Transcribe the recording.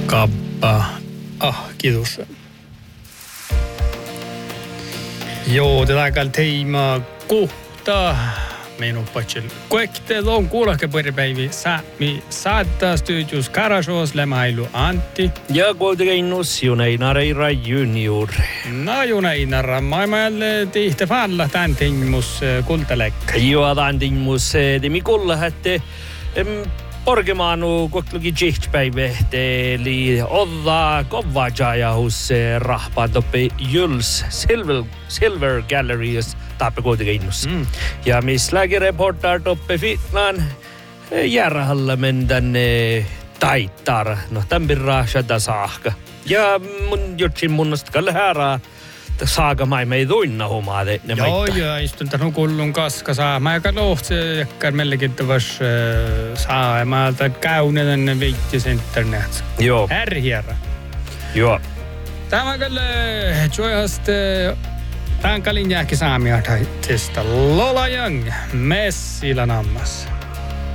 Kappa. Kiitos. Joo, tätä kai teima kohta. Minun patsel. Kaikki on kuulake päivi. Saattaa studios Karasos lemailu Antti. Ja kuitenkin Junainara Junior. No Junainara, maailmalle tihte falla tämän tingimus kultalekka. Joo, tämän tingimus timi kullahatte. Porkemaanu kokluki jihtpäivehte, eli olla kovajajahus rahpaan toppe Jules Silver Galleries tappe kuitenkin innus. Ja missä lääkireportar toppe Finland järjähällä mendän taittar. No tämän birraa shada saakka. Ja mun jutsin munnasta kalle häärää. Saaga mai ei tuinna humaade ne maittaa. Joo, istun tämän kullun kaska saa. Mä aika lohtse jakkar mellekittäväs saa. Mä käyn tänne viittisenternet. Joo. Härjärä. Joo. Tämä kyllä joihast tämän kalin jääkin saamia taitteesta. Lola Young, Messillä nammas.